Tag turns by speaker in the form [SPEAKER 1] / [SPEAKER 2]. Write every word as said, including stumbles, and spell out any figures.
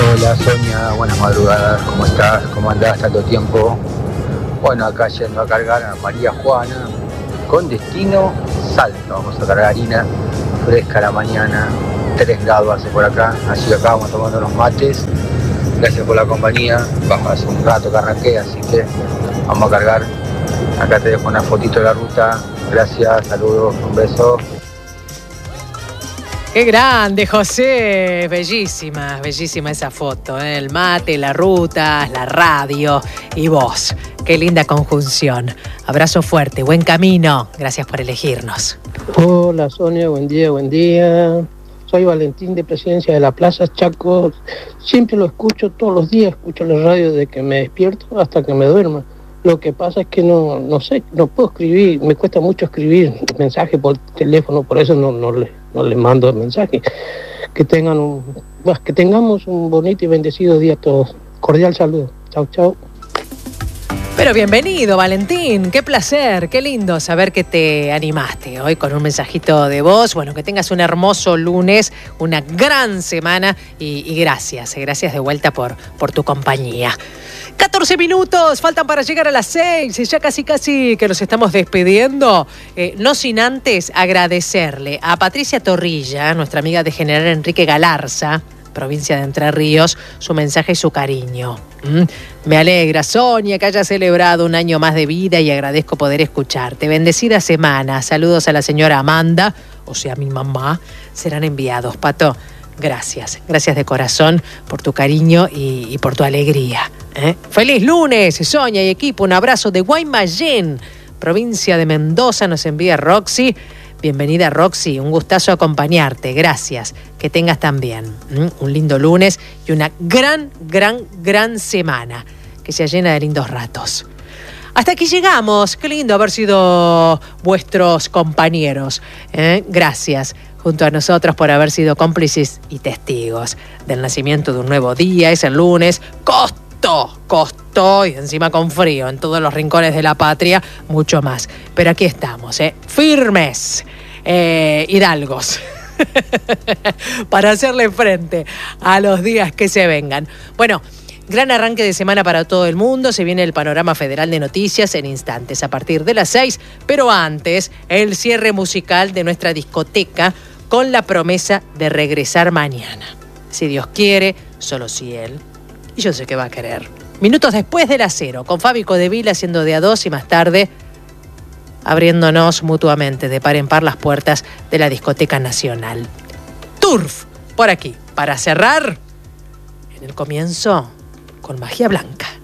[SPEAKER 1] Hola Sonia, buenas madrugadas, ¿cómo estás? ¿Cómo andás tanto tiempo? Bueno, acá yendo a cargar a María Juana con destino Salta. Vamos a cargar harina fresca a la mañana, tres grados hace por acá, así que acá vamos tomando unos mates. Gracias por la compañía, baja hace un rato que arranqué, así que vamos a cargar. Acá te dejo una fotito de la ruta, gracias, saludos, un beso.
[SPEAKER 2] ¡Qué grande, José! Bellísima, bellísima esa foto, ¿eh? El mate, la ruta, la radio y vos. ¡Qué linda conjunción! Abrazo fuerte, buen camino. Gracias por elegirnos.
[SPEAKER 3] Hola Sonia, buen día, buen día. Soy Valentín de Presidencia de la Plaza Chaco. Siempre lo escucho todos los días, escucho la radio desde que me despierto hasta que me duerma. Lo que pasa es que no, no sé, no puedo escribir, me cuesta mucho escribir mensajes por teléfono, por eso no, no, le, no les mando mensajes. Que tengan un, que tengamos un bonito y bendecido día a todos. Cordial saludo. Chau, chau.
[SPEAKER 2] Pero bienvenido, Valentín. Qué placer, qué lindo saber que te animaste hoy con un mensajito de voz. Bueno, que tengas un hermoso lunes, una gran semana y, y gracias, gracias de vuelta por, por tu compañía. catorce minutos, faltan para llegar a las seis y ya casi casi que nos estamos despidiendo. Eh, no sin antes agradecerle a Patricia Torrilla, nuestra amiga de General Enrique Galarza, provincia de Entre Ríos, su mensaje y su cariño. ¿Mm? Me alegra, Sonia, que haya celebrado un año más de vida y agradezco poder escucharte. Bendecida semana. Saludos a la señora Amanda, o sea, mi mamá. Serán enviados, Pato. Gracias, gracias de corazón por tu cariño y, y por tu alegría. ¿eh? ¡Feliz lunes, Sonia y equipo! Un abrazo de Guaymallén, provincia de Mendoza, nos envía Roxy. Bienvenida, Roxy, un gustazo acompañarte, gracias. Que tengas también ¿m? un lindo lunes y una gran, gran, gran semana que sea llena de lindos ratos. Hasta aquí llegamos, qué lindo haber sido vuestros compañeros. ¿eh? Gracias junto a nosotros por haber sido cómplices y testigos del nacimiento de un nuevo día. Es el lunes, costó, costó y encima con frío en todos los rincones de la patria, mucho más. Pero aquí estamos, ¿eh? firmes, eh, hidalgos, para hacerle frente a los días que se vengan. Bueno, gran arranque de semana para todo el mundo. Se viene el panorama federal de noticias en instantes a partir de las seis. Pero antes, el cierre musical de nuestra discoteca con la promesa de regresar mañana. Si Dios quiere, solo si Él. Y yo sé que va a querer. Minutos después de las cero, con Fabi Codevila haciendo de a dos y más tarde abriéndonos mutuamente de par en par las puertas de la Discoteca Nacional. Turf, por aquí, para cerrar en el comienzo con Magia Blanca.